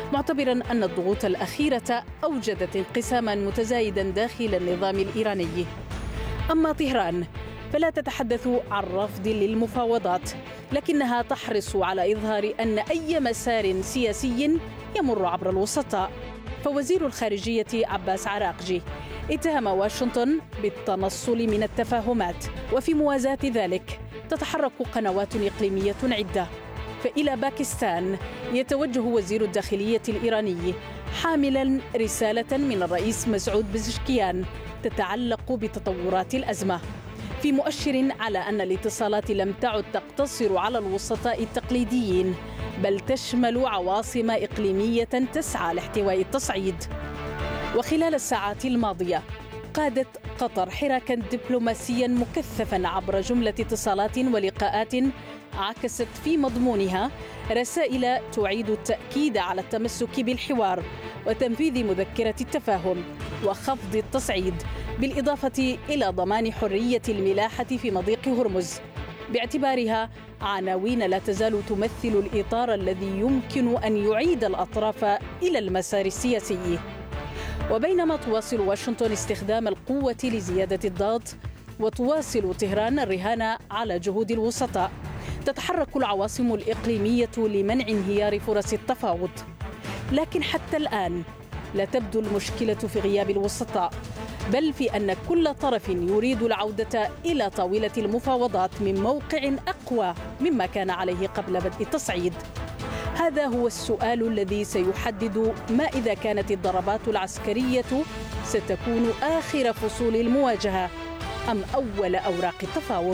معتبرا أن الضغوط الأخيرة أوجدت انقساما متزايدا داخل النظام الإيراني. أما طهران فلا تتحدث عن رفض للمفاوضات، لكنها تحرص على إظهار أن أي مسار سياسي يمر عبر الوسطاء. فوزير الخارجية عباس عراقجي اتهم واشنطن بالتنصل من التفاهمات، وفي موازاة ذلك تتحرك قنوات إقليمية عدة. فإلى باكستان يتوجه وزير الداخلية الإيراني حاملا رسالة من الرئيس مسعود بزشكيان تتعلق بتطورات الأزمة، في مؤشر على أن الاتصالات لم تعد تقتصر على الوسطاء التقليديين، بل تشمل عواصم إقليمية تسعى لاحتواء التصعيد. وخلال الساعات الماضية قادت قطر حراكا دبلوماسيا مكثفا عبر جملة اتصالات ولقاءات عكست في مضمونها رسائل تعيد التأكيد على التمسك بالحوار وتنفيذ مذكرة التفاهم وخفض التصعيد، بالإضافة إلى ضمان حرية الملاحة في مضيق هرمز، باعتبارها عناوين لا تزال تمثل الإطار الذي يمكن أن يعيد الأطراف إلى المسار السياسي. وبينما تواصل واشنطن استخدام القوة لزيادة الضغط وتواصل طهران الرهان على جهود الوسطاء، تتحرك العواصم الإقليمية لمنع انهيار فرص التفاوض. لكن حتى الآن لا تبدو المشكلة في غياب الوسطاء، بل في أن كل طرف يريد العودة إلى طاولة المفاوضات من موقع أقوى مما كان عليه قبل بدء التصعيد. هذا هو السؤال الذي سيحدد ما إذا كانت الضربات العسكرية ستكون آخر فصول المواجهة أم أول أوراق التفاوض.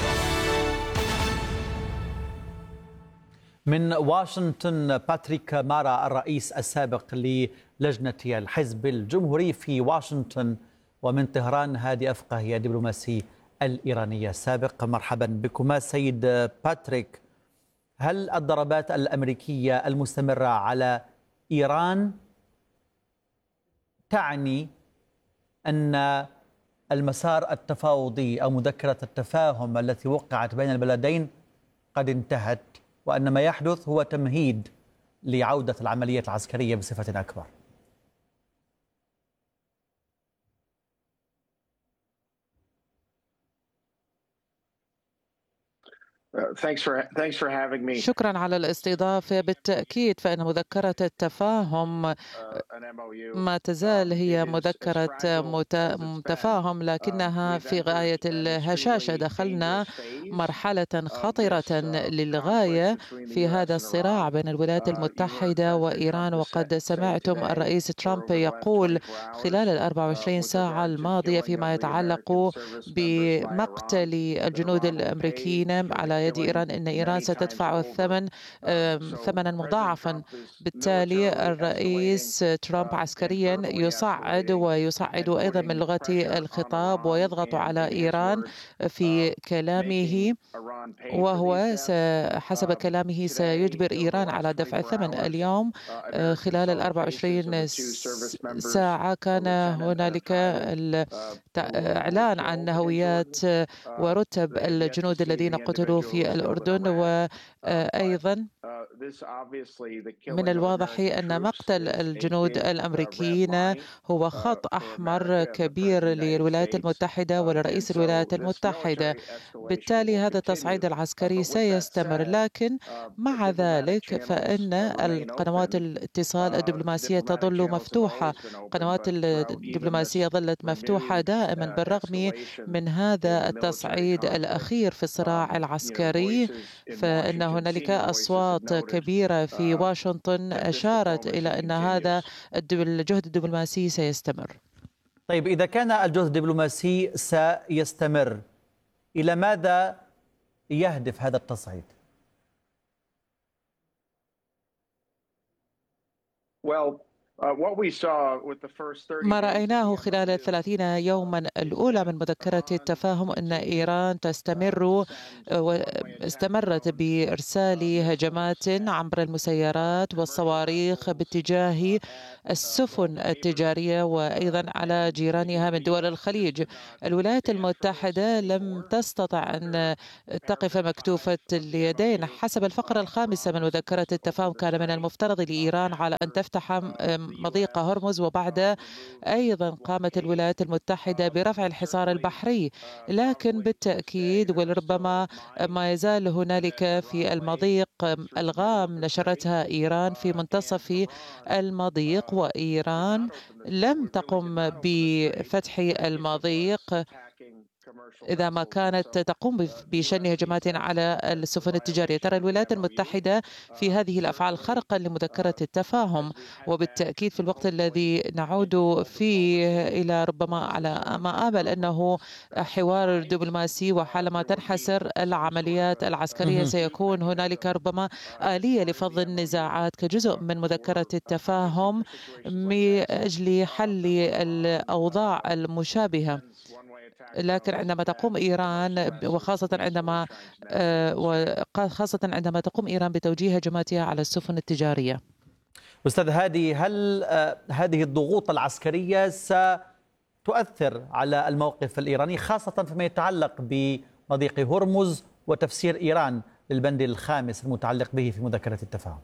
من واشنطن باتريك مارا الرئيس السابق للجنة الحزب الجمهوري في واشنطن، ومن طهران هادي أفقه الدبلوماسي الإيراني السابق. مرحبا بكما سيد باتريك. هل الضربات الأمريكية المستمرة على إيران تعني أن المسار التفاوضي أو مذكرة التفاهم التي وقعت بين البلدين قد انتهت، وأن ما يحدث هو تمهيد لعودة العملية العسكرية بصفة أكبر؟ شكرا على الاستضافة. بالتأكيد فإن مذكرة التفاهم ما تزال هي مذكرة تفاهم، لكنها في غاية الهشاشة. دخلنا مرحلة خطرة للغاية في هذا الصراع بين الولايات المتحدة وإيران، وقد سمعتم الرئيس ترامب يقول خلال 24 ساعة الماضية فيما يتعلق بمقتل الجنود الأمريكيين على يد إيران أن إيران ستدفع ثمنا مضاعفا. بالتالي الرئيس ترامب عسكريا يصعد أيضا من لغة الخطاب ويضغط على إيران في كلامه، وهو حسب كلامه سيجبر إيران على دفع الثمن. اليوم خلال 24 ساعة كان هنالك إعلان عن هويات ورتب الجنود الذين قتلوا في الأردن، وأيضا من الواضح أن مقتل الجنود الأمريكيين هو خط أحمر كبير للولايات المتحدة ولرئيس الولايات المتحدة. بالتالي هذا التصعيد العسكري سيستمر، لكن مع ذلك فإن القنوات الاتصال الدبلوماسية تظل مفتوحة. قنوات الدبلوماسية ظلت مفتوحة دائما بالرغم من هذا التصعيد الأخير في الصراع العسكري. فإن هنالك أصوات كبيرة في واشنطن أشارت إلى أن هذا الجهد الدبلوماسي سيستمر. طيب، إذا كان الجهد الدبلوماسي سيستمر، إلى ماذا يهدف هذا التصعيد؟ ما رأيناه خلال 30 يوما الأولى من مذكرة التفاهم أن إيران استمرت بإرسال هجمات عبر المسيرات والصواريخ باتجاه السفن التجارية وأيضا على جيرانها من دول الخليج. الولايات المتحدة لم تستطع أن تقف مكتوفة اليدين. حسب الفقرة الخامسة من مذكرة التفاهم كان من المفترض لإيران على أن تفتح مضيق هرمز، وبعد أيضا قامت الولايات المتحدة برفع الحصار البحري، لكن بالتأكيد ولربما ما يزال هنالك في المضيق ألغام نشرتها إيران في منتصف المضيق، وإيران لم تقم بفتح المضيق إذا ما كانت تقوم بشن هجمات على السفن التجارية. ترى الولايات المتحدة في هذه الأفعال خرقا لمذكرة التفاهم، وبالتأكيد في الوقت الذي نعود فيه إلى ربما على ما آمل أنه حوار دبلوماسي، وحالما تنحسر العمليات العسكرية سيكون هنالك ربما آلية لفض النزاعات كجزء من مذكرة التفاهم من أجل حل الأوضاع المشابهة. لكن عندما تقوم إيران وخاصة عندما تقوم إيران بتوجيه هجماتها على السفن التجارية. أستاذ هادي، هل هذه الضغوط العسكرية ستؤثر على الموقف الإيراني خاصة فيما يتعلق بمضيق هرمز وتفسير إيران للبند الخامس المتعلق به في مذكرة التفاهم؟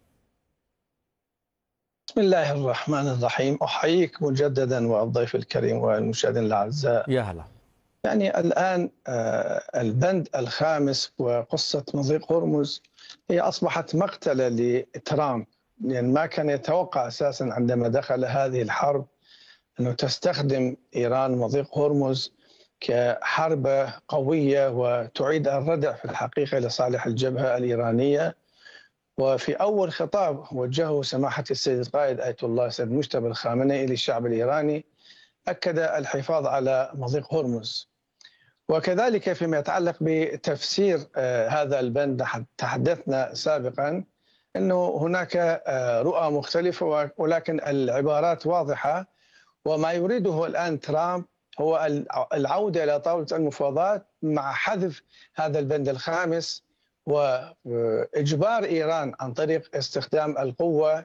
بسم الله الرحمن الرحيم. أحييك مجددا والضيف الكريم والمشاهدين الأعزاء. يا هلا. يعني الآن البند الخامس وقصة مضيق هرمز هي أصبحت مقتلة لترامب، يعني ما كان يتوقع أساسا عندما دخل هذه الحرب أنه تستخدم إيران مضيق هرمز كحرب قوية وتعيد الردع في الحقيقة لصالح الجبهة الإيرانية. وفي أول خطاب وجهه سماحة السيد القائد آية الله سيد مجتبى الخامنئي للشعب الإيراني أكد الحفاظ على مضيق هرمز. وكذلك فيما يتعلق بتفسير هذا البند تحدثنا سابقا أنه هناك رؤى مختلفة، ولكن العبارات واضحة. وما يريده الآن ترامب هو العودة إلى طاولة المفاوضات مع حذف هذا البند الخامس وإجبار إيران عن طريق استخدام القوة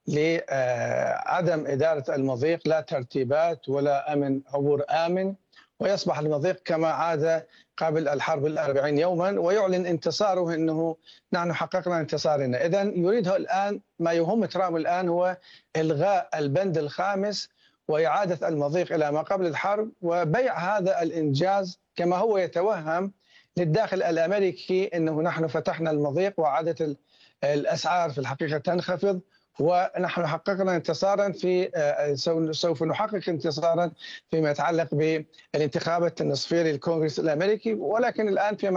لعدم إدارة المضيق، لا ترتيبات ولا أمن عبور آمن، ويصبح المضيق كما عاد قبل الحرب 40 يوما، ويعلن انتصاره أنه نحن حققنا انتصارنا. إذن يريده الآن، ما يهم ترامب الآن هو إلغاء البند الخامس وإعادة المضيق إلى ما قبل الحرب، وبيع هذا الإنجاز كما هو يتوهم للداخل الأمريكي أنه نحن فتحنا المضيق وعادت الأسعار في الحقيقة تنخفض، ونحن حققنا انتصارا سوف نحقق انتصارا فيما يتعلق بالانتخابات النصفية للكونغرس الأمريكي. ولكن الآن فيما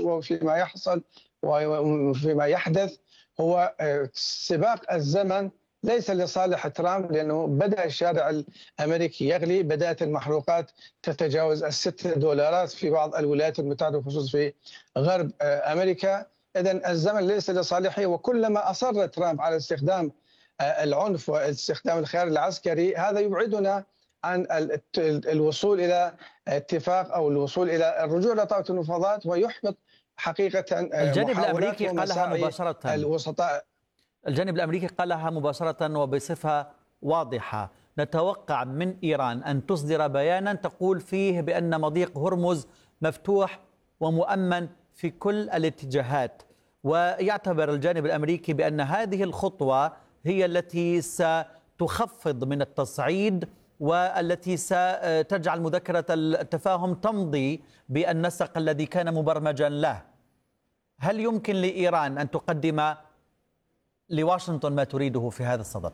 يحدث هو سباق الزمن ليس لصالح ترامب، لأنه بدأ الشارع الأمريكي يغلي، بدأت المحروقات تتجاوز $6 في بعض الولايات المتحدة خصوصا في غرب أمريكا. إذن الزمن ليس لصالحه، وكلما أصر ترامب على استخدام العنف واستخدام الخيار العسكري هذا يبعدنا عن الوصول إلى اتفاق أو الوصول إلى الرجوع إلى طاولة المفاوضات، ويحبط حقيقة الجانب الأمريكي قالها مباشرة. الوسطاء الجانب الأمريكي قالها مباشرة وبصفة واضحة. نتوقع من إيران أن تصدر بيانا تقول فيه بأن مضيق هرمز مفتوح ومؤمن في كل الاتجاهات، ويعتبر الجانب الأمريكي بأن هذه الخطوة هي التي ستخفض من التصعيد والتي ستجعل مذكرة التفاهم تمضي بالنسق الذي كان مبرمجا له. هل يمكن لإيران أن تقدم لواشنطن ما تريده في هذا الصدد؟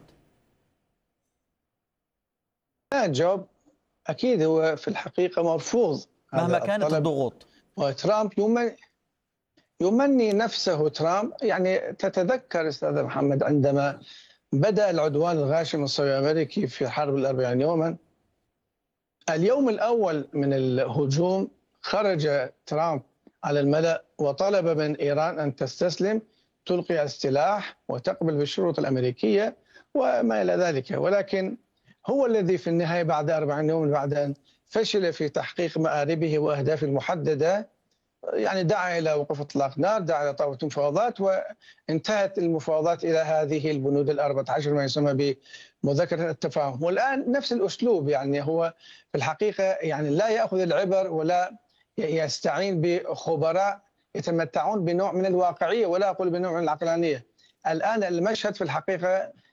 الجواب أكيد هو في الحقيقة مرفوض مهما كانت الضغوط. وترامب يمني نفسه. ترامب يعني تتذكر أستاذ محمد عندما بدأ العدوان الغاشم الصهيوني الأمريكي في حرب 40 يوما، اليوم الأول من الهجوم خرج ترامب على الملأ وطلب من إيران أن تستسلم، تلقي السلاح وتقبل بالشروط الأمريكية، وما إلى ذلك. ولكن هو الذي في النهاية بعد 40 يوم بعد أن فشل في تحقيق مآربه وأهدافه المحددة، يعني دعا إلى وقوف إطلاق نار، دعا إلى طاولة مفاوضات، وانتهت المفاوضات إلى هذه البنود ال14 ما يسمى بمذكرة التفاهم. والآن نفس الأسلوب، يعني هو في الحقيقة يعني لا يأخذ العبر ولا يستعين بخبراء يتمتعون بنوع من الواقعية، ولا أقول بنوع من العقلانية. الآن المشهد في الحقيقة